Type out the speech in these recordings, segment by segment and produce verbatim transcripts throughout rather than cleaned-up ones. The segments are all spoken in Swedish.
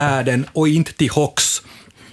världen och inte till Hox.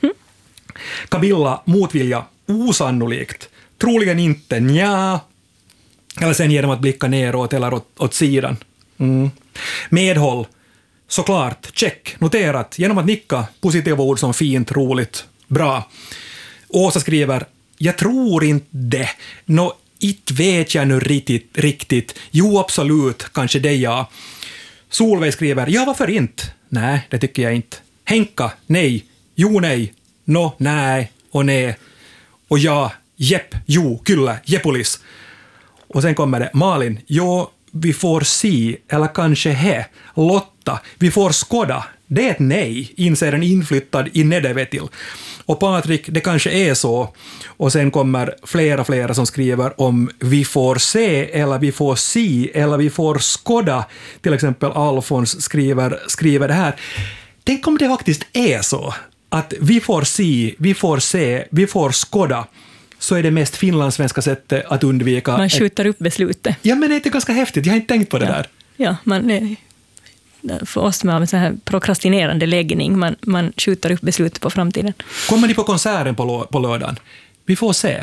Camilla, motvilja, osannolikt. Troligen inte, nja. Eller sen genom att blicka neråt eller åt, åt sidan. Mm. Medhåll, såklart, check, noterat. Genom att nicka, positiva ord som fint, roligt, bra. Åsa skriver, jag tror inte det. Nå, inte vet jag nu riktigt, riktigt. Jo, absolut, kanske det ja. Solveig skriver, ja, varför inte? Nej, det tycker jag inte. Henka, nej. Jo, nej. Nå, nej och nej. Och ja, jepp, jo, kyllä, jepulis. Och sen kommer det, Malin, jo, vi får se, eller kanske he. Lotta, vi får skåda. Det är ett nej, inser en inflyttad i Nedevetil. Och Patrik, det kanske är så. Och sen kommer flera, flera som skriver om vi får se, eller vi får se, eller vi får skåda. Till exempel Alfons skriver, skriver det här. Tänk om det faktiskt är så att vi får se, vi får se, vi får skåda, så är det mest finlandssvenska sättet att undvika... Man skjuter upp beslutet. Ja, men det är ganska häftigt. Jag har inte tänkt på det ja. där. Ja, man, för oss med en sån här prokrastinerande läggning, man, man skjuter upp beslutet på framtiden. Kommer ni på konserten på, på lördagen? Vi får se.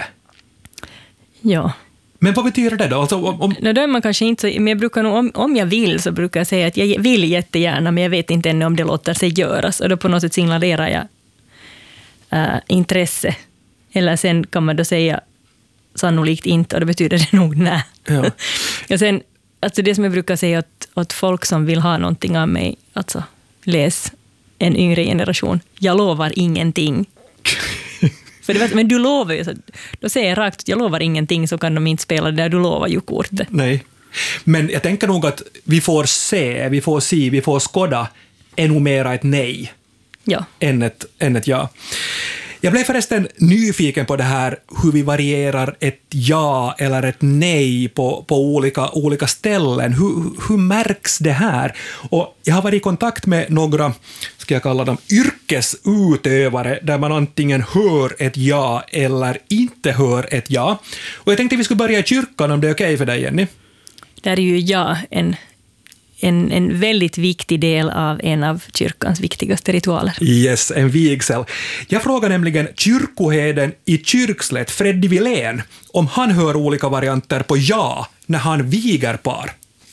Ja. Men vad betyder det då? Alltså, om, om... No, då är man kanske inte så, men jag brukar nog, om, om jag vill så brukar jag säga att jag vill jättegärna, men jag vet inte ännu om det låter sig göras. Och då på något sätt signalerar jag äh, intresse. Eller sen kan man då säga sannolikt inte, och det betyder det nog nej. Ja. Och sen, alltså det som jag brukar säga åt, åt folk som vill ha någonting av mig, alltså läs en yngre generation. Jag lovar ingenting. För det, men du lovar ju, så då säger jag rakt att jag lovar ingenting, så kan de inte spela det där du lovar ju kortet. Nej, men jag tänker nog att vi får se, vi får se, vi får skåda är nog mera ett nej ja. än, ett, än ett ja. Jag blev förresten nyfiken på det här hur vi varierar ett ja eller ett nej på, på olika, olika ställen. Hur, hur märks det här? Och jag har varit i kontakt med några, ska jag kalla dem, yrkesutövare där man antingen hör ett ja eller inte hör ett ja. Och jag tänkte att vi skulle börja i kyrkan, om det är okej för dig, Jenny. Där är ju ja en... En, en väldigt viktig del av en av kyrkans viktigaste ritualer. Yes, en vigsel. Jag frågar nämligen kyrkoheden i Kyrkslätt, Freddy Wilén, om han hör olika varianter på ja när han viger par.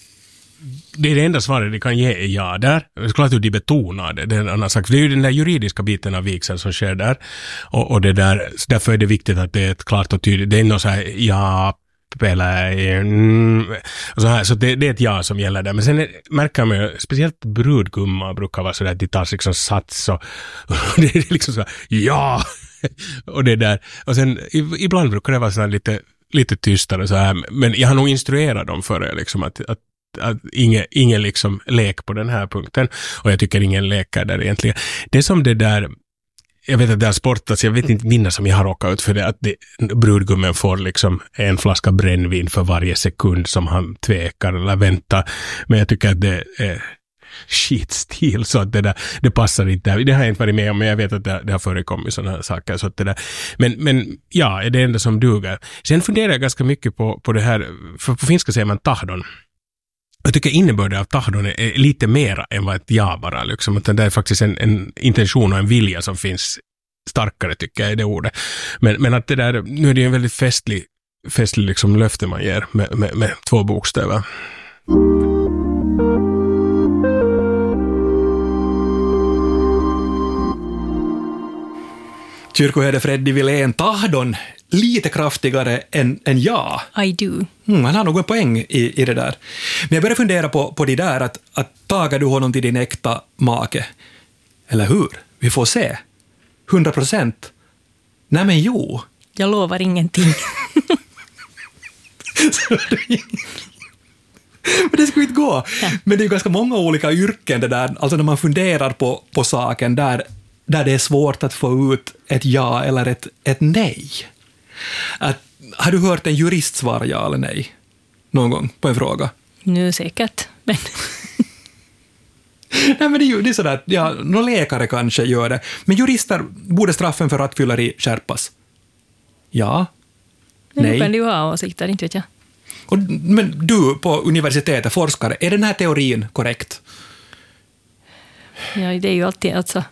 Det är det enda svaret de kan ge är ja där. Det är klart hur de betonar det. Det är, en annan sak. Det är ju den där juridiska biten av vigseln som sker där. Och, och det där, därför är det viktigt att det är ett klart och tydligt. Det är något så här ja... Eller, mm, och så här, så det, det är ett ja som gäller där. Men sen är, märker man ju, speciellt brudgumma brukar vara så där att de tar liksom sats och, och det är liksom så här, ja! Och det där. Och sen ibland brukar det vara så här lite, lite tystare så här. Men jag har nog instruerat dem för det, liksom, att, att, att ingen, ingen liksom lek på den här punkten. Och jag tycker ingen lekar där egentligen. Det är som det där. Jag vet att det har sportats, jag vet inte vinna som jag har råkat ut för det, att det, brudgummen får liksom en flaska brännvin för varje sekund som han tvekar eller väntar. Men jag tycker att det är skitstil, så att det där, det passar inte. Det har jag inte varit med om, men jag vet att det, det har förekommit sådana här saker. Så att det där. Men, men ja, är det enda som duger. Sen funderar jag ganska mycket på, på det här, för på finska säger man tahdon. Jag tycker innebörden av tahdon är lite mera än vad ett ja bara. Liksom. Att det är faktiskt en, en intention och en vilja som finns starkare, tycker jag, i det ordet. Men, men att det där, nu är det en väldigt festlig, festlig liksom löfte man ger med, med, med två bokstäver. Kyrkoherde Freddy Wilén, tahdon lite kraftigare än, än ja. I do. Mm, han har nog en poäng i, i det där. Men jag börjar fundera på, på det där att, att tagar du honom till din äkta make? Eller hur? Vi får se. Hundra procent. Nej men jo. Jag lovar ingenting. Men det skulle inte gå. Ja. Men det är ju ganska många olika yrken det där. Alltså när man funderar på, på saken där, där det är svårt att få ut ett ja eller ett, ett nej. Att, har du hört en jurist svara ja eller nej någon gång på en fråga? Nu säkert, men... Nej, men det är ju det är sådär, ja, någon läkare kanske gör det. Men jurister, borde straffen för rattfylleri skärpas? Ja. Men nej. Nu kan du ha åsikter, inte vet jag. Och, men du på universitetet, forskare, är den här teorin korrekt? Ja, det är ju alltid, alltså,